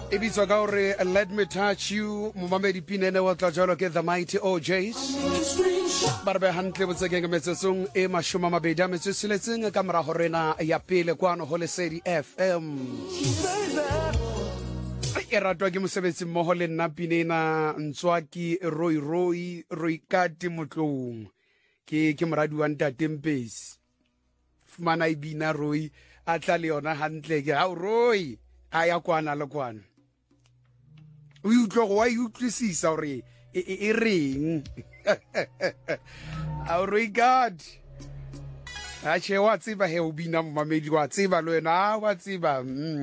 Ibitswa ka hore Let Me Touch You, momamedi pinene wa tla jalo ke The Mighty OJs. Barbe hantle botsegeng metsesong e mashoma mabedi a metso seletseng ka mora horena ya pele kwano ho Lesedi FM. E ratwa ke mosebetsi mmoho le nna pinena Ntswaki Roi Kati Motlong. Ke moradi wa Ntate Mpesi. Fumana ibina Roi a tla le yona hantle ke ha Roi aya kwana le kwana. O utlwa wa utlwisisa hore e reng. A Roi God. A che wa tseba he o bina momamedi wa tseba le wena wa tseba.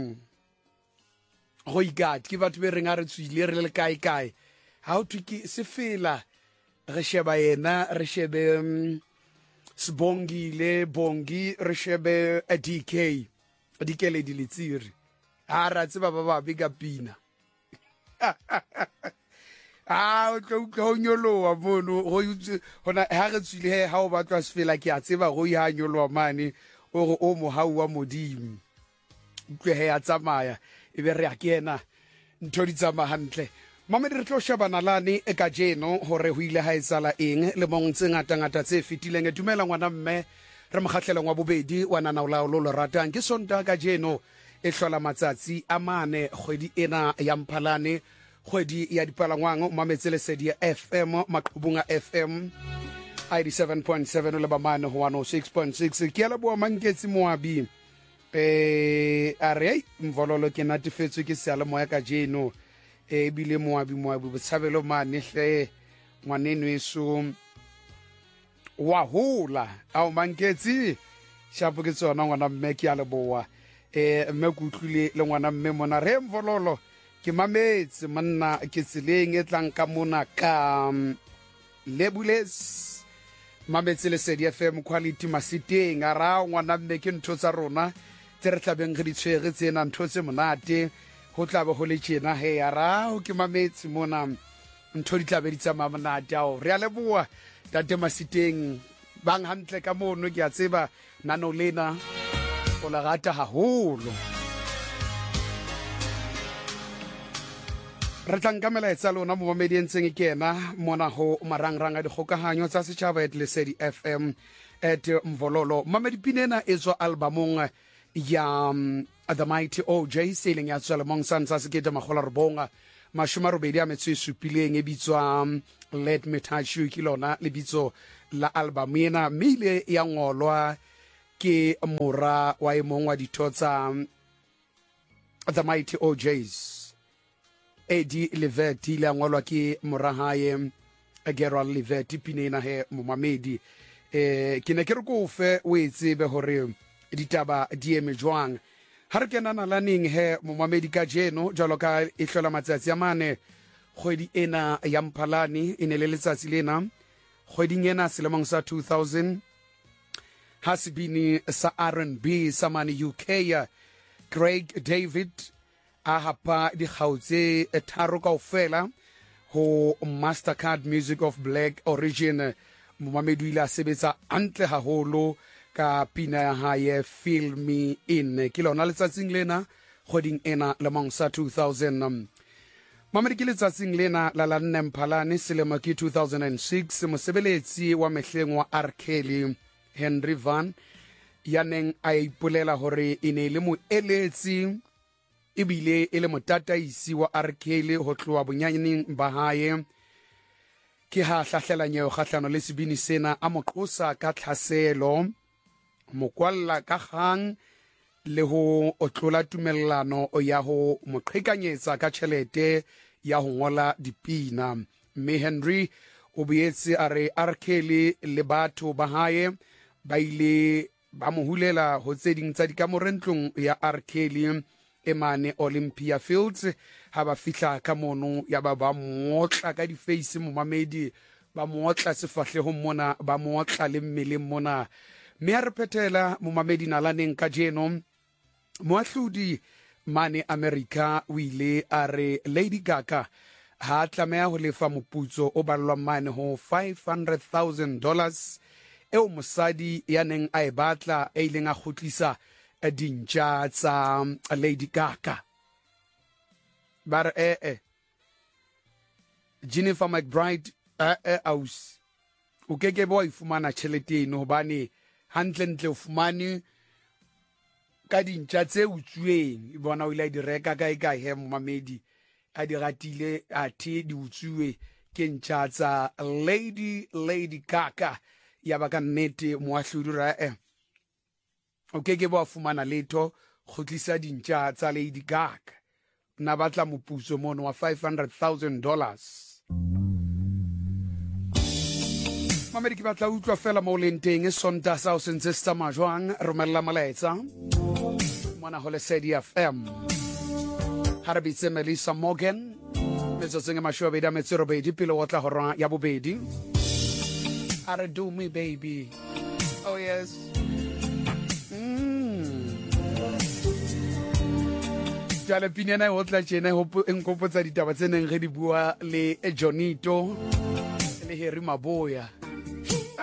Roi God ke batho be reng a re tswile re le kae ha o thuki se fela re sheba yena re shebe Sibongile Bongi re shebe DK le dilitsiri a ra tseba ba ba bega pina o tlo nyoloa mono hona ha re tswile he ha o batla se fela ke a tseba go ya nyoloa mane o mo ha wa modimo utlwe he a tsamaya e be re a kena ntho di tsama hantle mamedi re tlo shebana lane e ka jeno hore ho ile ha etsala eng le mong tse ngata tse fitileng e dumela ngwana mme re mokgahlelong wa bobedi wa nana o lo ratang ke sonta ka jeno e hlola matsatsi a mane kgwedi ena ya Mphalane kgwedi ya dipalangwang mametse Lesedi FM Maqhubunga FM 87.7 le ba mane ho 106.6 ke la bo manketsi moabi are mvololo ke natifetswe ke sala moya ka jeno e bile moabi botshabelo mane hle ngwaneno eso wa hola a manketsi shapo ke tsona ngwana mme ke a leboa mme ku tlile le ngwana mme mona re mvololo ke mametse manna ke tseleng e tlang ka mona ka Lebules mametse Lesedi FM quality masiteng a ra ngwana mme ke ntho tsa rona tse re tlabeng re di tshwere tsena ntho tse monate ho tlabe ho le tjena he a ra o ke mametse mona ntho di tlabe di tsama monate ao re a leboa Tate Masiteng bang hantle ka mono ke a tseba nano lena o la rata haholo re tlankamela etsa lona mo mamedi entseng kena mona ho marangrang a dikgokahanyo tsa setjhaba at Lesedi FM at Mvololo mamedi pinena etswa albumong ya The Mighty OJ seleng ya tswela mong sansa se kete magola rebonga mashoma robedi a metso e supileng e bitswa Let Me Touch You ke lona le bitso la album ena mile ya ngolwa ke mora wa emong wa ditho tsa The Mighty OJs Eddie Levetti le ngolwa ke mora hae Gerald Levetti pinena he momamedi ke ne ke re go fe o etsebe hore ditaba di eme jwang ha re kenana laning he momamedi ka jeno jalo ka e hlola matsatsi a mane kgwedi ena ya Mphalane e ne le letsatsi lena kgweding ena selemong sa 2000 ha se bini sa R&B sa mane UK Craig David a hapa di gautse tharo kaofela ho Mastercard Music of Black Origin momamedi ile a sebetsa antle haholo ka pina ya hae Fill Me In ke lona letsatsing lena kgweding ena lemong sa 2000 mamedi ke letsatsing lena la nne Mphalane selemo ke 2006 mosebeletsi wa mehleng wa R Kelly Henry Van ya neng a ipolela hore ene le moeletsi ebile e le motataisi wa R Kelly ho tloa bonyaneng ba hae ke ha hlahlela nyeho kgahlano le sebini sena a moqosa ka tlhaselo mokwalla ka gang le ho otlola tumellano ya ho moqhekanyetsa ka tjhelete ya ho ngola dipina mme Henry o boetse a re R Kelly le batho ba hae ba ile ba mohulela ho tseding tsa dikamorentlong ya R Kelly emane Olympia Fields ha ba fihla ka mono ya ba motla ka di face momamedi ba motla sefahleho mona ba motla le mmeleng mona me a re phethela momamedi nalaneng ka jeno moahlodi mane America o ile a re Lady Gaga ha tlameha ho lefa moputso o ballwang mane ho $500,000 eo mosadi ya neng a e batla e ileng a khutlisa dintja tsa Lady Gaga ba re Jennifer McBride aus o keke bo ifumana tšhelete eno hobane hantle o fumane ka dintša tse utsuweng bona o ile a di reka kae he momamedi a di ratile a the di utsuwe ke ntša tsa Lady Gaga ya ba ka nnete moahlodi ra o keke bo a fumana letho go tlisa dintša tsa Lady Gaga na batla moputso mono wa $500,000 mamedi ke batla utlwa fela mo leng teng sonta sa o sentse se tsamaya jwang romella molaetsa mona ho Lesedi FM ha re bitse Melissa Morgan metsotseng e 28 pele o tla hora ya bobedi are do me baby oh yes jale pinena o tla tjena enkopotsa ditaba tse neng re di bua le Jonito le Harry Maboya